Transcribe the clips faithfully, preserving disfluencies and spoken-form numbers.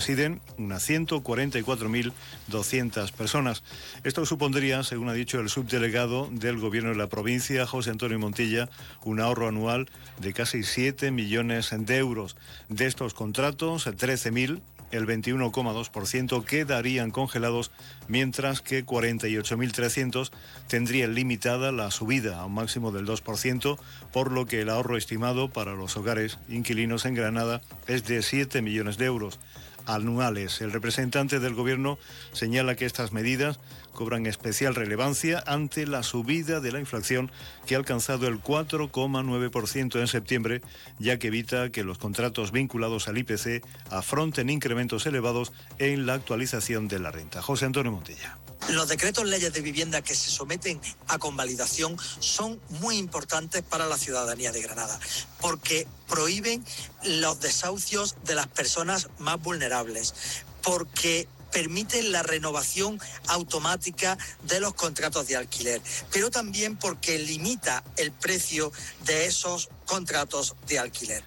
residen unas ciento cuarenta y cuatro mil doscientas personas. Esto supondría, según ha dicho el subdelegado del Gobierno de la provincia, José Antonio Montilla, un ahorro anual de casi siete millones de euros. De estos contratos, trece mil, el veintiuno coma dos por ciento, quedarían congelados, mientras que cuarenta y ocho mil trescientos tendrían limitada la subida a un máximo del dos por ciento, por lo que el ahorro estimado para los hogares inquilinos en Granada es de siete millones de euros anuales. El representante del Gobierno señala que estas medidas cobran especial relevancia ante la subida de la inflación, que ha alcanzado el cuatro coma nueve por ciento en septiembre, ya que evita que los contratos vinculados al I P C afronten incrementos elevados en la actualización de la renta. José Antonio Montilla. Los decretos leyes de vivienda que se someten a convalidación son muy importantes para la ciudadanía de Granada, porque prohíben los desahucios de las personas más vulnerables, porque permiten la renovación automática de los contratos de alquiler, pero también porque limita el precio de esos contratos de alquiler.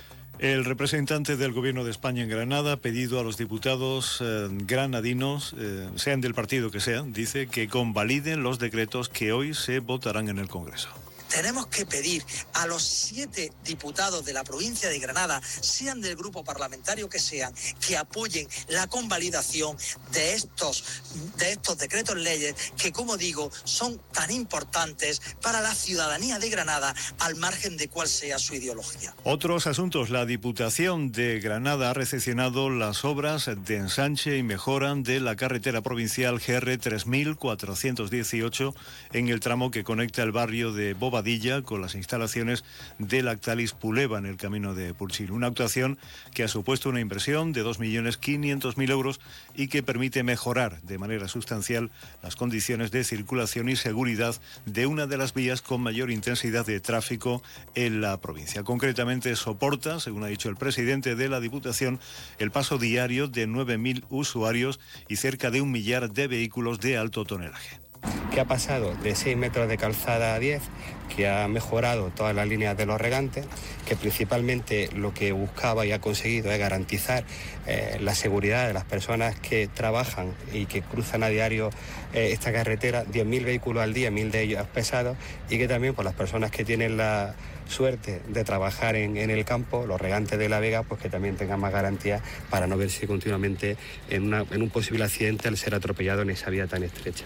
El representante del Gobierno de España en Granada ha pedido a los diputados eh, granadinos, eh, sean del partido que sean, dice que convaliden los decretos que hoy se votarán en el Congreso. Tenemos que pedir a los siete diputados de la provincia de Granada, sean del grupo parlamentario que sean, que apoyen la convalidación de estos, de estos decretos leyes que, como digo, son tan importantes para la ciudadanía de Granada, al margen de cuál sea su ideología. Otros asuntos. La Diputación de Granada ha recepcionado las obras de ensanche y mejora de la carretera provincial G R tres mil cuatrocientos dieciocho en el tramo que conecta el barrio de Bobadilla con las instalaciones de Lactalis Puleva en el camino de Purchil. Una actuación que ha supuesto una inversión de dos millones quinientos mil euros y que permite mejorar de manera sustancial las condiciones de circulación y seguridad de una de las vías con mayor intensidad de tráfico en la provincia. Concretamente soporta, según ha dicho el presidente de la Diputación, el paso diario de nueve mil usuarios y cerca de un millar de vehículos de alto tonelaje. Que ha pasado de seis metros de calzada a diez, que ha mejorado todas las líneas de los regantes, que principalmente lo que buscaba y ha conseguido es garantizar eh, la seguridad de las personas que trabajan y que cruzan a diario eh, esta carretera, diez mil vehículos al día, mil de ellos pesados, y que también por las personas que tienen la suerte de trabajar en, en el campo, los regantes de La Vega, pues que también tengan más garantías para no verse continuamente en, una, en un posible accidente al ser atropellado en esa vía tan estrecha.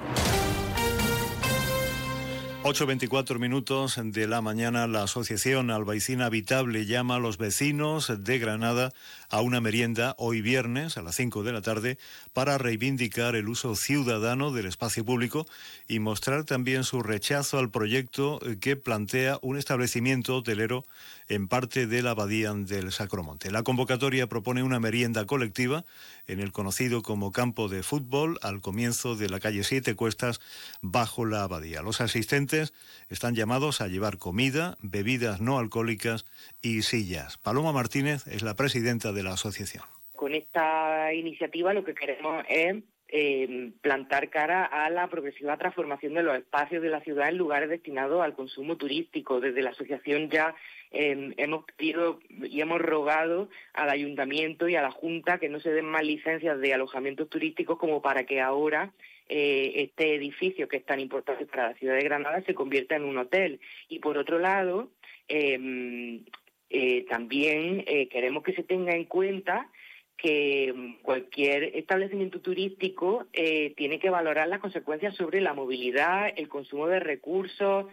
ocho veinticuatro minutos de la mañana, la Asociación Albaicina Habitable llama a los vecinos de Granada a una merienda hoy viernes a las cinco de la tarde para reivindicar el uso ciudadano del espacio público y mostrar también su rechazo al proyecto que plantea un establecimiento hotelero en parte de la abadía del Sacromonte. La convocatoria propone una merienda colectiva en el conocido como campo de fútbol al comienzo de la calle Siete Cuestas bajo la abadía. Los asistentes están llamados a llevar comida, bebidas no alcohólicas y sillas. Paloma Martínez es la presidenta de la asociación. Con esta iniciativa lo que queremos es eh, plantar cara a la progresiva transformación de los espacios de la ciudad en lugares destinados al consumo turístico. Desde la asociación ya eh, hemos pedido y hemos rogado al ayuntamiento y a la Junta que no se den más licencias de alojamientos turísticos como para que ahora eh, este edificio, que es tan importante para la ciudad de Granada, se convierta en un hotel. Y por otro lado, eh, eh, también eh, queremos que se tenga en cuenta que cualquier establecimiento turístico eh, tiene que valorar las consecuencias sobre la movilidad, el consumo de recursos.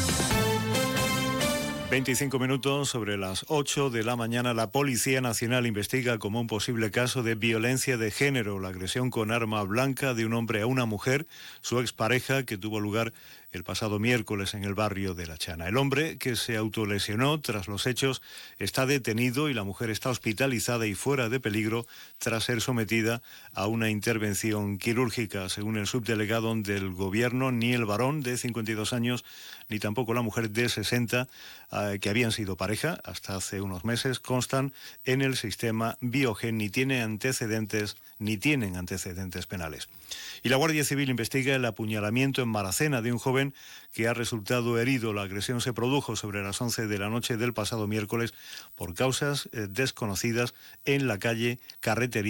veinticinco minutos sobre las ocho de la mañana, la Policía Nacional investiga como un posible caso de violencia de género la agresión con arma blanca de un hombre a una mujer, su expareja, que tuvo lugar el pasado miércoles en el barrio de La Chana. El hombre, que se autolesionó tras los hechos, está detenido y la mujer está hospitalizada y fuera de peligro tras ser sometida a una intervención quirúrgica. Según el subdelegado del Gobierno, ni el varón de cincuenta y dos años ni tampoco la mujer de sesenta, eh, que habían sido pareja hasta hace unos meses, constan en el sistema Biogen ni tiene antecedentes ni tienen antecedentes penales. Y la Guardia Civil investiga el apuñalamiento en Maracena de un joven que ha resultado herido. La agresión se produjo sobre las once de la noche del pasado miércoles por causas eh, desconocidas en la calle Carretería